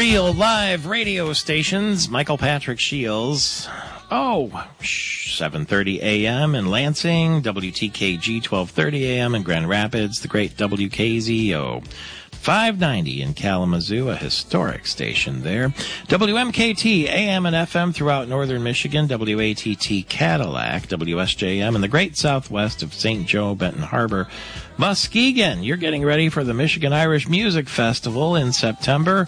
Real live radio stations. Michael Patrick Shields. 7:30 a.m. in Lansing. WTKG 12:30 a.m. in Grand Rapids. The great WKZO 590 in Kalamazoo, a historic station there. WMKT AM and FM throughout northern Michigan. WATT Cadillac. WSJM in the great southwest of St. Joe, Benton Harbor. Muskegon, you're getting ready for the Michigan Irish Music Festival in September.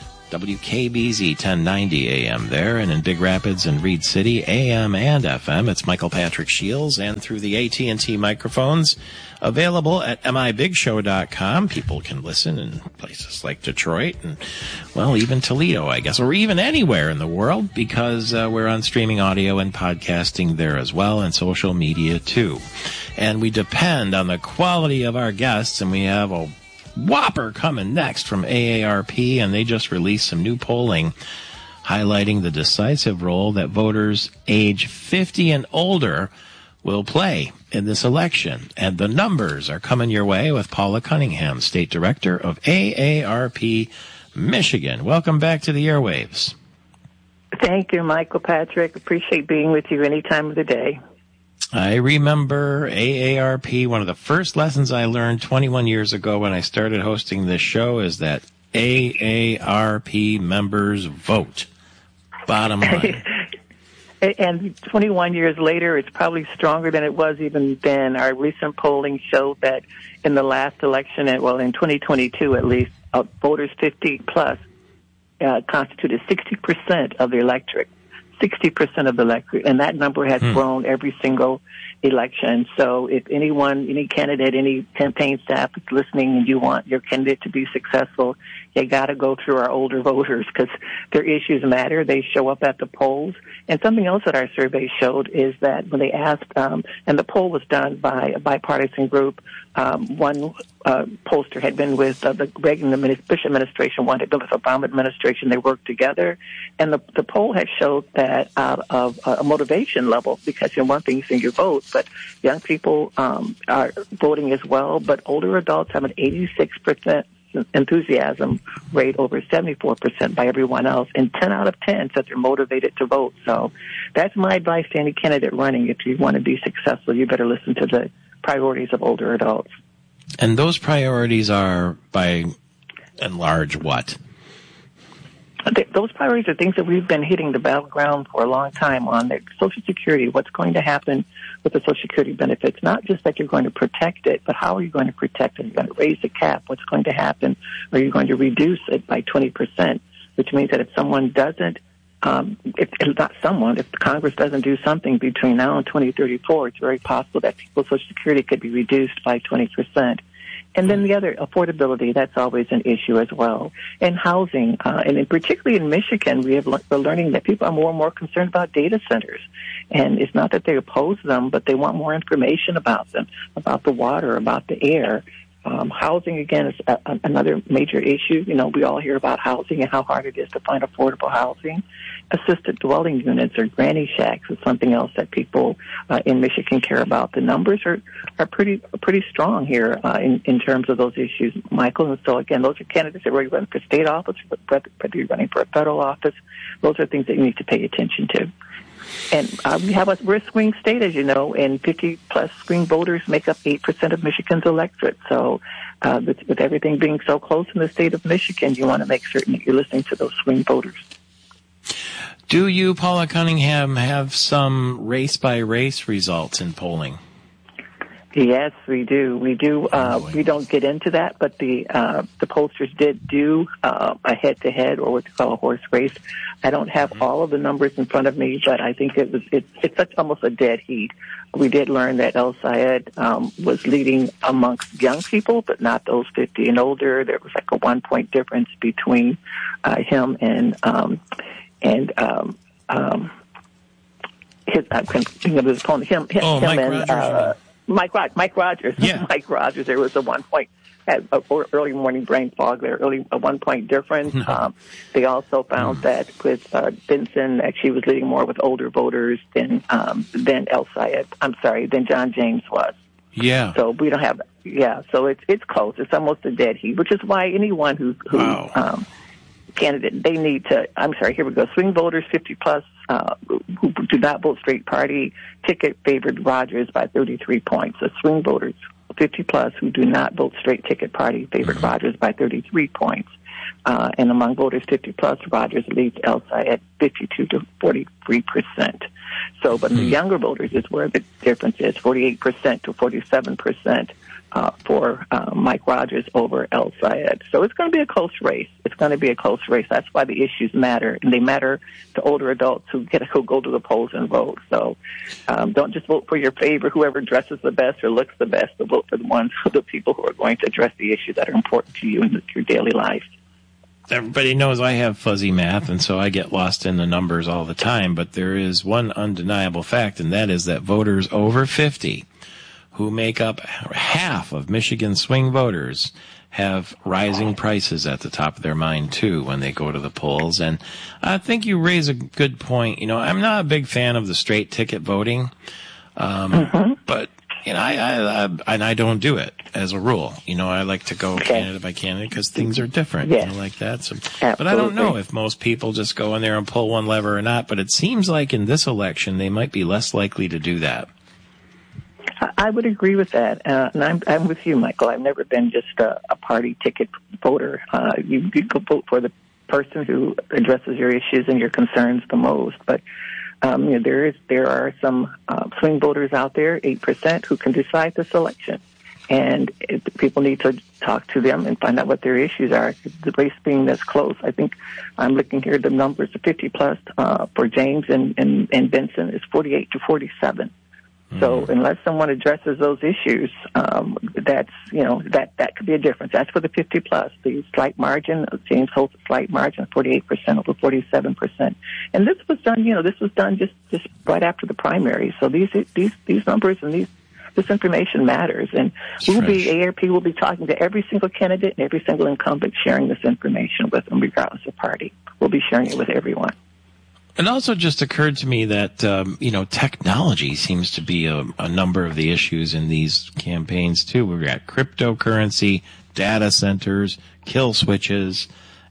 WKBZ 1090 AM there, and in Big Rapids and Reed City, AM and FM. It's Michael Patrick Shields, and through the AT&T microphones available at mibigshow.com. People can listen in places like Detroit and, well, even Toledo, I guess, or even anywhere in the world, because we're on streaming audio and podcasting there as well, and social media too. And we depend on the quality of our guests, and we have a whopper coming next from AARP, and they just released some new polling highlighting the decisive role that voters age 50 and older will play in this election. And the numbers are coming your way with Paula Cunningham, State Director of AARP Michigan. Welcome back to the airwaves. Thank you, Michael Patrick. Appreciate being with you any time of the day. I remember AARP. One of the first lessons I learned 21 years ago when I started hosting this show is that AARP members vote. Bottom line. And 21 years later, it's probably stronger than it was even then. Our recent polling showed that in the last election, in 2022 at least, voters 50 plus constituted 60% of the electorate. 60% of the electorate, and that number has grown every single election. So if anyone, any candidate, any campaign staff is listening and you want your candidate to be successful, you got to go through our older voters because their issues matter. They show up at the polls. And something else that our survey showed is that when they asked, and the poll was done by a bipartisan group, one pollster had been with the Reagan Bush administration, one had been with the Obama administration. They worked together. And the poll had showed that out of a motivation level, because one thing is in your vote, but young people are voting as well, but older adults have an 86% enthusiasm rate over 74% by everyone else, and 10 out of 10 said they're motivated to vote. So that's my advice to any candidate running. If you want to be successful, you better listen to the priorities of older adults. And those priorities are, by and large, what? Those priorities are things that we've been hitting the battleground for a long time on. Social Security, what's going to happen with the Social Security benefits, not just that you're going to protect it, but how are you going to protect it? Are you going to raise the cap? What's going to happen? Are you going to reduce it by 20%, which means that if someone doesn't, if Congress doesn't do something between now and 2034, it's very possible that people's Social Security could be reduced by 20%. And then the other, affordability, that's always an issue as well. And housing, and particularly in Michigan, we're learning that people are more and more concerned about data centers. And it's not that they oppose them, but they want more information about them, about the water, about the air. Housing, again, is another major issue. We all hear about housing and how hard it is to find affordable housing. Assisted dwelling units or granny shacks is something else that people in Michigan care about. The numbers are pretty strong here in terms of those issues, Michael. And so, again, those are candidates that are running for state office, whether you're running for a federal office. Those are things that you need to pay attention to. And we're a swing state, as you know, and 50-plus swing voters make up 8% of Michigan's electorate. So with everything being so close in the state of Michigan, you want to make certain that you're listening to those swing voters. Do you, Paula Cunningham, have some race-by-race results in polling? Yes, we do. We do. We don't get into that, but the pollsters did do a head-to-head, or what they call a horse race. I don't have all of the numbers in front of me, but I think it's such almost a dead heat. We did learn that El Sayed was leading amongst young people, but not those 50 and older. There was like a 1-point difference between him and his. I can't think of his opponent. Him Mike and Rogers. Mike Rogers. Yeah. Mike Rogers. There was a 1 point. Had early morning brain fog there, a 1 point difference. They also found that with Benson, that she was leading more with older voters than El Sayed. Than John James was. Yeah. So we don't have. Yeah. So it's close. It's almost a dead heat, which is why anyone who candidate, they need to, here we go. Swing voters 50 plus who do not vote straight party ticket favored Rogers by 33 points. So swing voters 50 plus who do not vote straight ticket party favored Rogers by 33 points. And among voters 50 plus, Rogers leads El Sayed at 52 to 43%. So, but the younger voters is where the difference is, 48% to 47% for Mike Rogers over El Sayed. So it's going to be a close race. It's going to be a close race. That's why the issues matter, and they matter to older adults who go to the polls and vote. So don't just vote for your favorite, whoever dresses the best or looks the best, but vote for the people who are going to address the issues that are important to you in your daily life. Everybody knows I have fuzzy math, and so I get lost in the numbers all the time, but there is one undeniable fact, and that is that voters over 50, who make up half of Michigan swing voters, have rising prices at the top of their mind, too, when they go to the polls. And I think you raise a good point. You know, I'm not a big fan of the straight ticket voting, but you know, I don't do it as a rule. You know, I like to go candidate by candidate because things are different. Yes. You know, like that. So, but I don't know if most people just go in there and pull one lever or not. But it seems like in this election they might be less likely to do that. I would agree with that, and I'm with you, Michael. I've never been just a party ticket voter. You go vote for the person who addresses your issues and your concerns the most, but. You know, there are some swing voters out there, 8%, who can decide this election. And people need to talk to them and find out what their issues are. The race being this close, I think I'm looking here, the numbers of 50 plus for James and Benson is 48 to 47. So unless someone addresses those issues, that's, you know, that could be a difference. That's for the 50 plus. The slight margin, James holds a slight margin, 48% over 47%. And this was done, just right after the primary. So these numbers and this information matters. And AARP will be talking to every single candidate and every single incumbent, sharing this information with them, regardless of party. We'll be sharing it with everyone. It also just occurred to me that, you know, technology seems to be a number of the issues in these campaigns, too. We've got cryptocurrency, data centers, kill switches.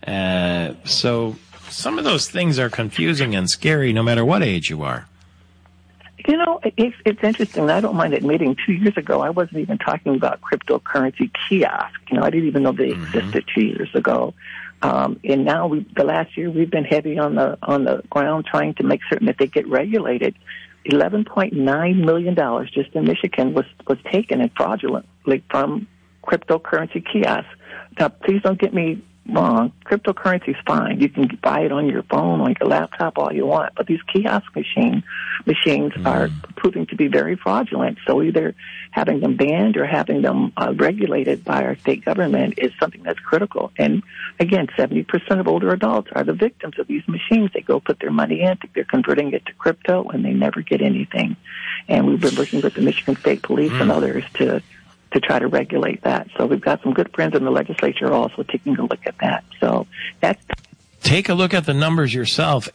So some of those things are confusing and scary no matter what age you are. You know, it's interesting. I don't mind admitting 2 years ago, I wasn't even talking about cryptocurrency kiosks. You know, I didn't even know they existed 2 years ago. And now the last year we've been heavy on the ground trying to make certain that they get regulated. $11.9 million just in Michigan was taken and fraudulently from cryptocurrency kiosks. Now, please don't get me wrong. Cryptocurrency is fine. You can buy it on your phone, on your laptop, all you want. But these kiosk machines are proving to be very fraudulent. So either having them banned or having them regulated by our state government is something that's critical. And again, 70% of older adults are the victims of these machines. They go put their money in, they're converting it to crypto, and they never get anything. And we've been working with the Michigan State Police and others to try to regulate that. So we've got some good friends in the legislature also taking a look at that. So that's... Take a look at the numbers yourself.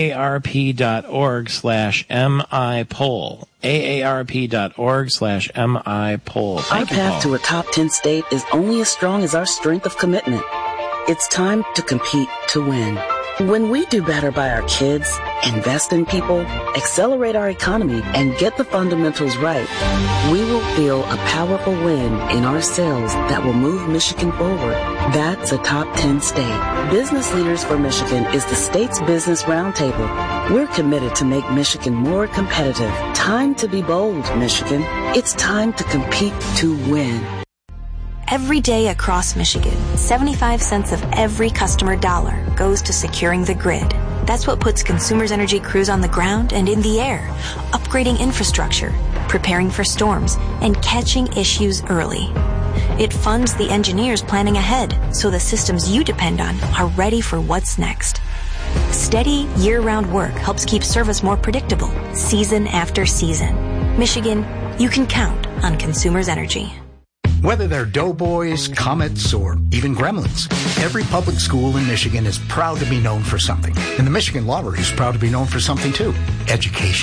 AARP.org/MIPoll. AARP.org/MIPoll. Our path to a top 10 state is only as strong as our strength of commitment. It's time to compete to win. When we do better by our kids, invest in people, accelerate our economy, and get the fundamentals right, we will feel a powerful win in ourselves that will move Michigan forward. That's a top 10 state. Business Leaders for Michigan is the state's business roundtable. We're committed to make Michigan more competitive. Time to be bold, Michigan. It's time to compete to win. Every day across Michigan, 75 cents of every customer dollar goes to securing the grid. That's what puts Consumers Energy crews on the ground and in the air, upgrading infrastructure, preparing for storms, and catching issues early. It funds the engineers planning ahead so the systems you depend on are ready for what's next. Steady, year-round work helps keep service more predictable, season after season. Michigan, you can count on Consumers Energy. Whether they're doughboys, comets, or even gremlins, every public school in Michigan is proud to be known for something. And the Michigan Lottery is proud to be known for something, too. Education.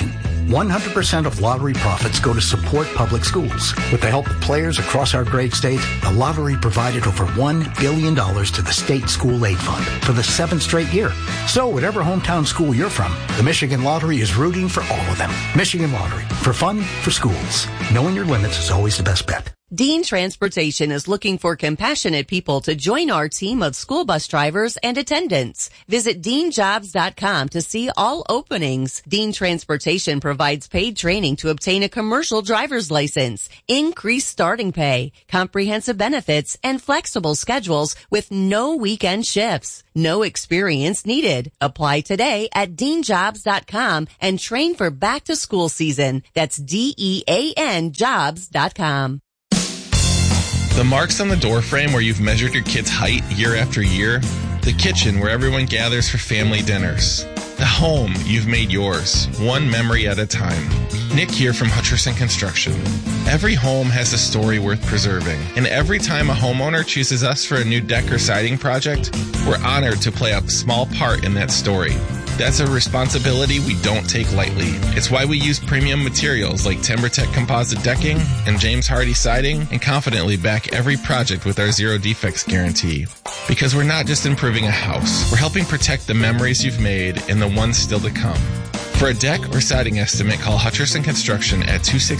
100% of lottery profits go to support public schools. With the help of players across our great state, the lottery provided over $1 billion to the state school aid fund for the 7th straight year. So whatever hometown school you're from, the Michigan Lottery is rooting for all of them. Michigan Lottery. For fun, for schools. Knowing your limits is always the best bet. Dean Transportation is looking for compassionate people to join our team of school bus drivers and attendants. Visit DeanJobs.com to see all openings. Dean Transportation provides paid training to obtain a commercial driver's license, increased starting pay, comprehensive benefits, and flexible schedules with no weekend shifts. No experience needed. Apply today at DeanJobs.com and train for back to school season. That's DEAN jobs.com. The marks on the doorframe where you've measured your kid's height year after year. The kitchen where everyone gathers for family dinners. The home you've made yours, one memory at a time. Nick here from Hutcherson Construction. Every home has a story worth preserving, and every time a homeowner chooses us for a new deck or siding project, we're honored to play a small part in that story. That's a responsibility we don't take lightly. It's why we use premium materials like TimberTech composite decking and James Hardie siding and confidently back every project with our zero defects guarantee. Because we're not just improving a house, we're helping protect the memories you've made and the ones still to come. For a deck or siding estimate, call Hutcherson Construction at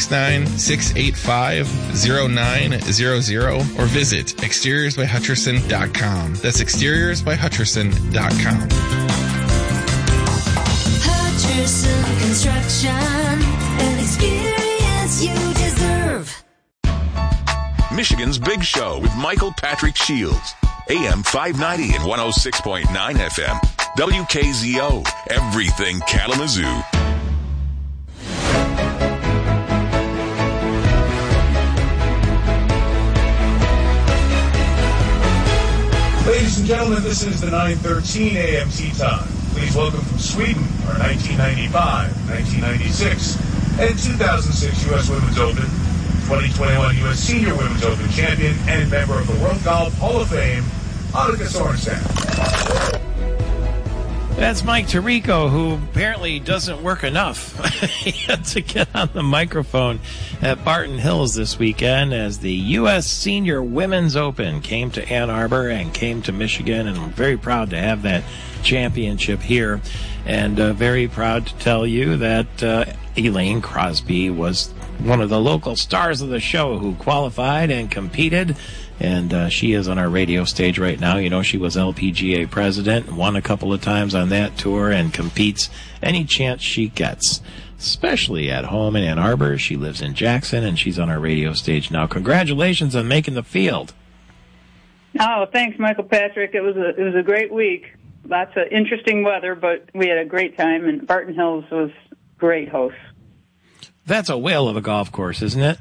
269-685-0900 or visit exteriorsbyhutcherson.com. That's exteriorsbyhutcherson.com. Hutcherson Construction, an experience you deserve. Michigan's Big Show with Michael Patrick Shields. AM 590 and 106.9 FM. WKZO, everything Kalamazoo. Ladies and gentlemen, this is the 9:13 a.m. tea time. Please welcome from Sweden our 1995, 1996, and 2006 U.S. Women's Open, 2021 U.S. Senior Women's Open champion, and member of the World Golf Hall of Fame, Annika Sorenstam. That's Mike Tirico, who apparently doesn't work enough. He had to get on the microphone at Barton Hills this weekend as the U.S. Senior Women's Open came to Ann Arbor and came to Michigan, and I'm very proud to have that championship here, and very proud to tell you that Elaine Crosby was one of the local stars of the show who qualified and competed. And she is on our radio stage right now. You know, she was LPGA president, won a couple of times on that tour, and competes any chance she gets, especially at home in Ann Arbor. She lives in Jackson, and she's on our radio stage now. Congratulations on making the field. Oh, thanks, Michael Patrick. It was a great week. Lots of interesting weather, but we had a great time, and Barton Hills was great host. That's a whale of a golf course, isn't it?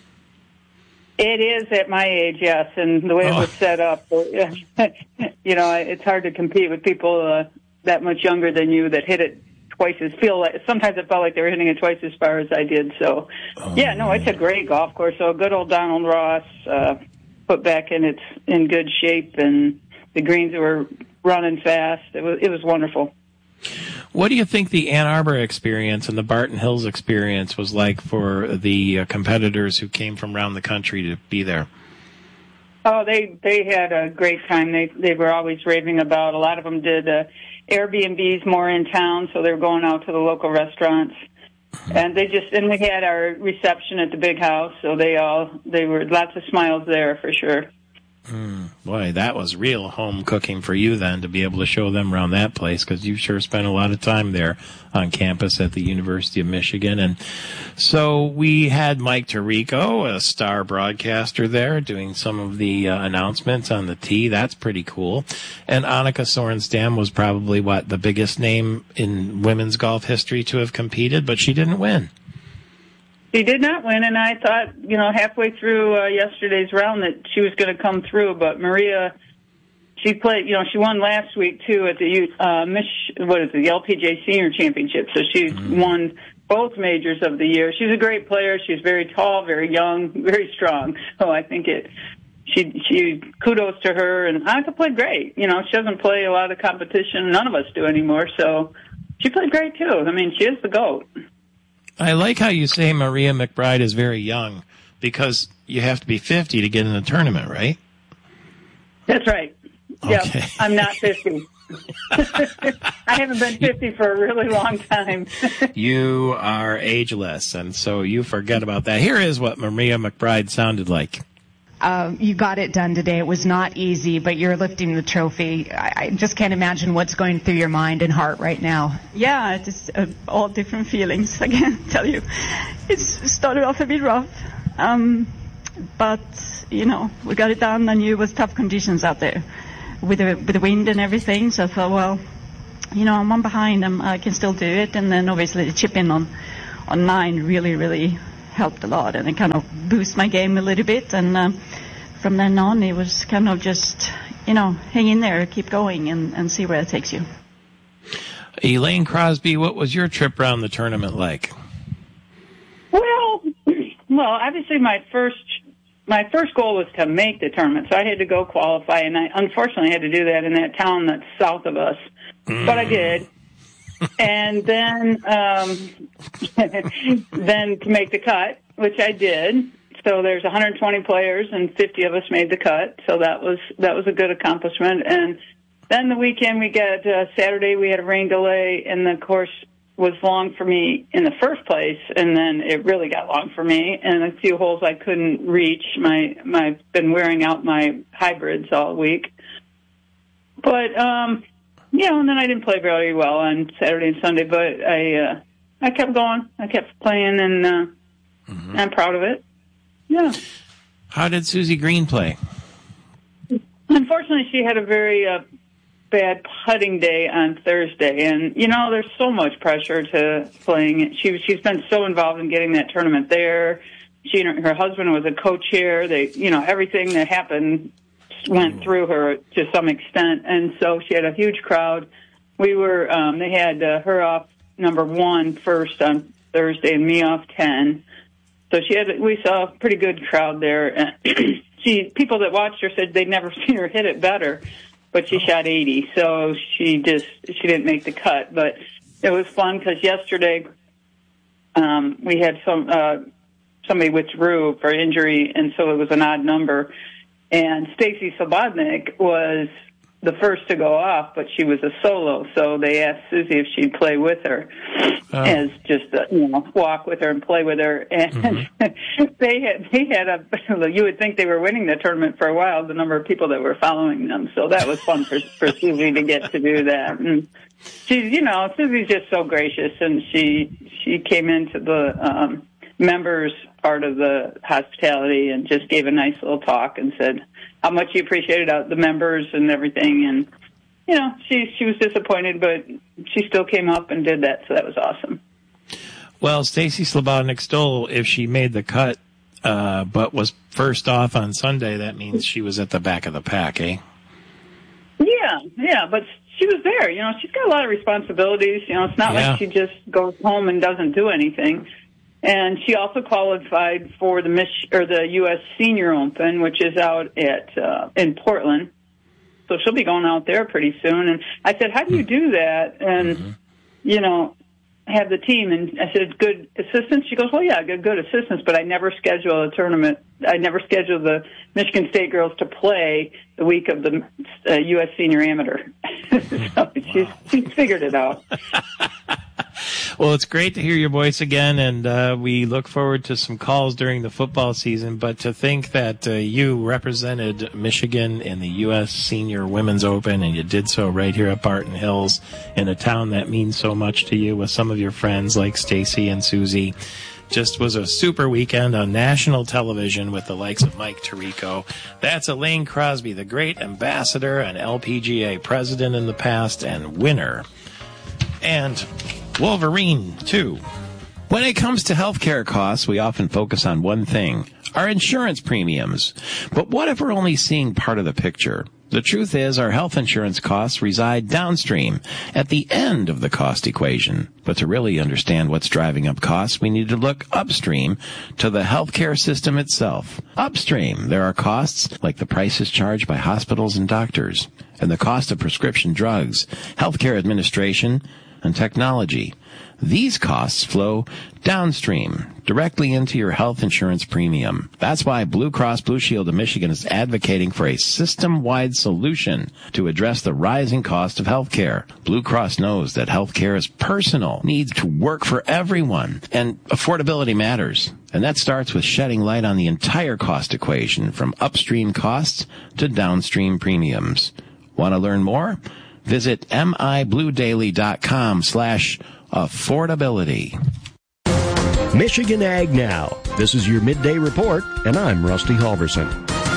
It is at my age, yes, and the way it was set up, you know, it's hard to compete with people that much younger than you that hit it twice as sometimes it felt like they were hitting it twice as far as I did. So, it's a great golf course. So good old Donald Ross put back in good shape, and the greens were running fast. It was wonderful. What do you think the Ann Arbor experience and the Barton Hills experience was like for the competitors who came from around the country to be there? Oh, they had a great time. They were always raving about. A lot of them did Airbnbs more in town, so they were going out to the local restaurants. And we had our reception at the big house, so they were lots of smiles there for sure. Boy, that was real home cooking for you then, to be able to show them around that place, because you sure spent a lot of time there on campus at the University of Michigan. And so we had Mike Tirico, a star broadcaster there, doing some of the announcements on the tee. That's pretty cool. And Annika Sorenstam was probably, the biggest name in women's golf history to have competed, but she didn't win. She did not win, and I thought, halfway through yesterday's round that she was going to come through. But Maria, she played, she won last week too at the the LPGA Senior Championship. So she won both majors of the year. She's a great player. She's very tall, very young, very strong. So I think she kudos to her. And Annika played great. She doesn't play a lot of competition. None of us do anymore. So she played great too. I mean, she is the GOAT. I like how you say Maria McBride is very young, because you have to be 50 to get in the tournament, right? That's right. Okay. Yeah, I'm not 50. I haven't been 50 for a really long time. You are ageless, and so you forget about that. Here is what Maria McBride sounded like. You got it done today. It was not easy, but you're lifting the trophy. I just can't imagine what's going through your mind and heart right now. Yeah, it's all different feelings. I can't tell you. It started off a bit rough, but you know, we got it done. I knew it was tough conditions out there with the wind and everything. So I thought, well, you know, I'm one behind. I can still do it. And then obviously the chip in on 9 really helped a lot, and it kind of boosted my game a little bit. And from then on, it was kind of just, you know, hang in there, keep going, and see where it takes you. Elaine Crosby, what was your trip around the tournament like? Well, obviously my first goal was to make the tournament, so I had to go qualify, and I unfortunately had to do that in that town that's south of us. But I did. And then then to make the cut, which I did. So there's 120 players, and 50 of us made the cut. So that was a good accomplishment. And then the weekend Saturday we had a rain delay, and the course was long for me in the first place, and then it really got long for me. And a few holes I couldn't reach. I've been wearing out my hybrids all week. But you know, and then I didn't play very well on Saturday and Sunday, but I kept going. I kept playing, and I'm proud of it. Yeah. How did Susie Green play? Unfortunately, she had a very bad putting day on Thursday, and you know, there's so much pressure to playing. She's been so involved in getting that tournament there. She and her husband was a co-chair. They, you know, everything that happened went through her to some extent, and so she had a huge crowd. We were they had her off number 1 first on Thursday and me off 10. So we saw a pretty good crowd there. And people that watched her said they'd never seen her hit it better, but she shot 80, so she didn't make the cut. But it was fun because yesterday we had somebody withdrew for injury, and so it was an odd number. And Stacy Slobodnik was the first to go off, but she was a solo, so they asked Susie if she'd play with her, as just walk with her and play with her. And they had you would think they were winning the tournament for a while, the number of people that were following them. So that was fun for Susie to get to do that. And she's, you know, Susie's just so gracious, and she came into the members part of the hospitality and just gave a nice little talk and said how much she appreciated the members and everything. And, you know, she was disappointed, but she still came up and did that, so that was awesome. Well, Stacy Slobodnik stole, if she made the cut, but was first off on Sunday, that means she was at the back of the pack, eh? Yeah, but she was there. You know, she's got a lot of responsibilities. You know, it's not like she just goes home and doesn't do anything. And she also qualified for the U.S. Senior Open, which is out in Portland. So she'll be going out there pretty soon. And I said, how do you do that? And, you know, have the team. And I said, good assistance? She goes, well, yeah, good assistance, but I never schedule a tournament. I never schedule the Michigan State girls to play the week of the U.S. Senior Amateur. So she's figured it out. Well, it's great to hear your voice again, and we look forward to some calls during the football season. But to think that you represented Michigan in the U.S. Senior Women's Open, and you did so right here at Barton Hills in a town that means so much to you with some of your friends like Stacy and Susie, just was a super weekend on national television with the likes of Mike Tirico. That's Elaine Crosby, the great ambassador and LPGA president in the past and winner. And Wolverine, too. When it comes to healthcare costs, we often focus on one thing, our insurance premiums. But what if we're only seeing part of the picture? The truth is our health insurance costs reside downstream, at the end of the cost equation. But to really understand what's driving up costs, we need to look upstream to the healthcare system itself. Upstream, there are costs like the prices charged by hospitals and doctors, and the cost of prescription drugs, healthcare administration, and technology. These costs flow downstream, directly into your health insurance premium. That's why Blue Cross Blue Shield of Michigan is advocating for a system-wide solution to address the rising cost of health care. Blue Cross knows that health care is personal, needs to work for everyone, and affordability matters. And that starts with shedding light on the entire cost equation, from upstream costs to downstream premiums. Want to learn more? Visit mibluedaily.com/affordability. Michigan Ag Now. This is your midday report, and I'm Rusty Halverson.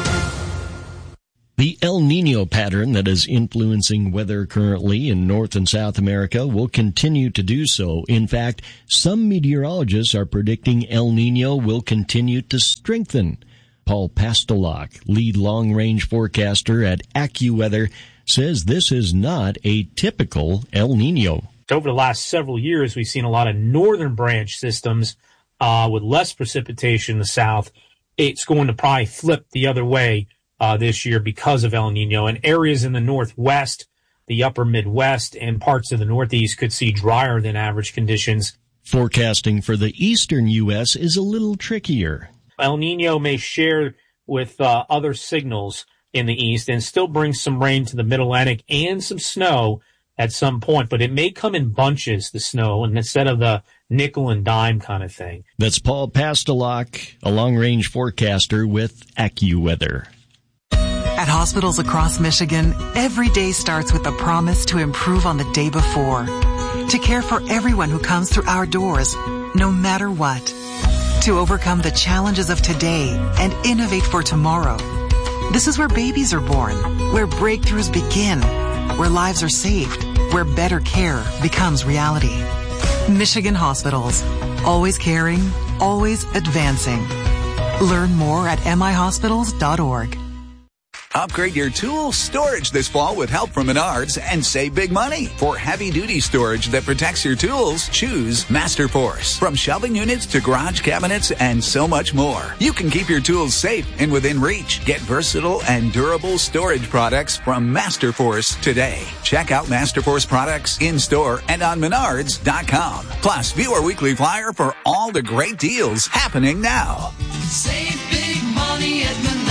The El Nino pattern that is influencing weather currently in North and South America will continue to do so. In fact, some meteorologists are predicting El Nino will continue to strengthen. Paul Pastelok, lead long-range forecaster at AccuWeather, says this is not a typical El Nino. Over the last several years, we've seen a lot of northern branch systems with less precipitation in the south. It's going to probably flip the other way this year because of El Nino. And areas in the northwest, the upper Midwest, and parts of the northeast could see drier than average conditions. Forecasting for the eastern U.S. is a little trickier. El Nino may share with other signals in the east and still bring some rain to the mid-Atlantic and some snow at some point, but it may come in bunches, the snow, and instead of the nickel and dime kind of thing. That's Paul Pastelok, a long-range forecaster with AccuWeather. At hospitals across Michigan, every day starts with the promise to improve on the day before, to care for everyone who comes through our doors, no matter what, to overcome the challenges of today and innovate for tomorrow. This is where babies are born, where breakthroughs begin, where lives are saved, where better care becomes reality. Michigan Hospitals. Always caring, always advancing. Learn more at mihospitals.org. Upgrade your tool storage this fall with help from Menards and save big money. For heavy-duty storage that protects your tools, choose Masterforce. From shelving units to garage cabinets and so much more. You can keep your tools safe and within reach. Get versatile and durable storage products from Masterforce today. Check out Masterforce products in-store and on Menards.com. Plus, view our weekly flyer for all the great deals happening now. Save big money at Menards.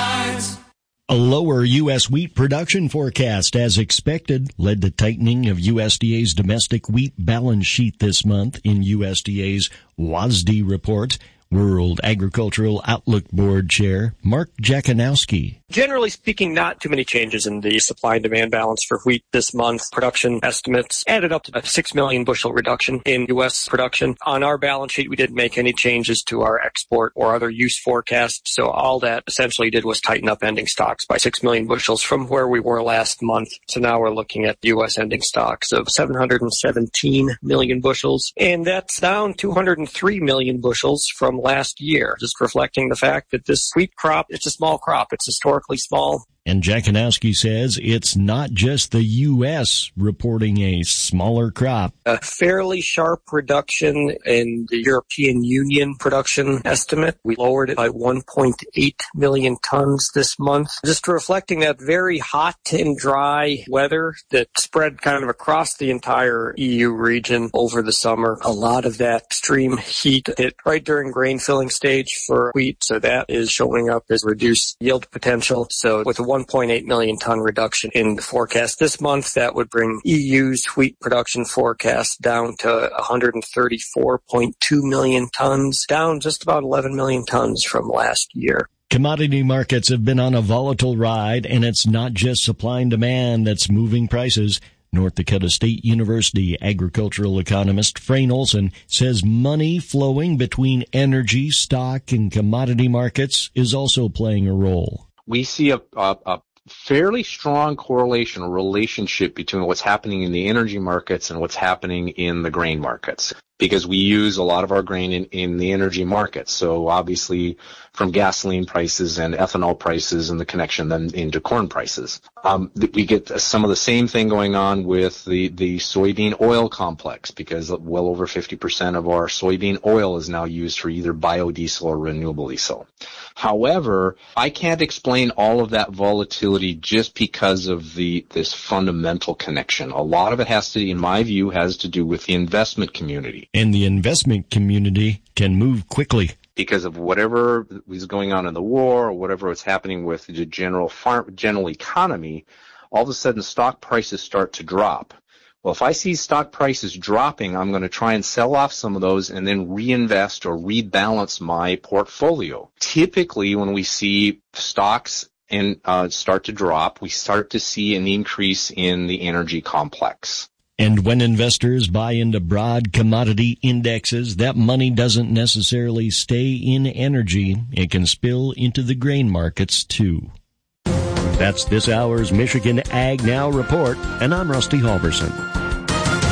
A lower U.S. wheat production forecast, as expected, led to tightening of USDA's domestic wheat balance sheet this month in USDA's WASDE report. World Agricultural Outlook Board Chair Mark Jakanowski. Generally speaking, not too many changes in the supply and demand balance for wheat this month. Production estimates added up to a 6 million bushel reduction in U.S. production. On our balance sheet, we didn't make any changes to our export or other use forecasts, so all that essentially did was tighten up ending stocks by 6 million bushels from where we were last month. So now we're looking at U.S. ending stocks of 717 million bushels, and that's down 203 million bushels from last year, just reflecting the fact that this wheat crop, it's a small crop. It's historically small. And Jakanowski says it's not just the U.S. reporting a smaller crop. A fairly sharp reduction in the European Union production estimate. We lowered it by 1.8 million tons this month, just reflecting that very hot and dry weather that spread kind of across the entire EU region over the summer. A lot of that extreme heat hit right during grain filling stage for wheat, so that is showing up as reduced yield potential. So with a 1.8 million ton reduction in the forecast this month, that would bring EU's wheat production forecast down to 134.2 million tons, down just about 11 million tons from last year. Commodity markets have been on a volatile ride, and it's not just supply and demand that's moving prices. North Dakota State University agricultural economist Frayne Olson says money flowing between energy, stock, and commodity markets is also playing a role. We see a fairly strong correlation or relationship between what's happening in the energy markets and what's happening in the grain markets, because we use a lot of our grain in the energy markets. So obviously from gasoline prices and ethanol prices and the connection then into corn prices. We get some of the same thing going on with the soybean oil complex, because well over 50% of our soybean oil is now used for either biodiesel or renewable diesel. However, I can't explain all of that volatility just because of this fundamental connection. A lot of it has to, in my view, has to do with the investment community. And the investment community can move quickly. Because of whatever is going on in the war or whatever is happening with the general economy, all of a sudden stock prices start to drop. Well, if I see stock prices dropping, I'm going to try and sell off some of those and then reinvest or rebalance my portfolio. Typically, when we see stocks start to drop, we start to see an increase in the energy complex. And when investors buy into broad commodity indexes, that money doesn't necessarily stay in energy. It can spill into the grain markets, too. That's this hour's Michigan Ag Now report, and I'm Rusty Halverson.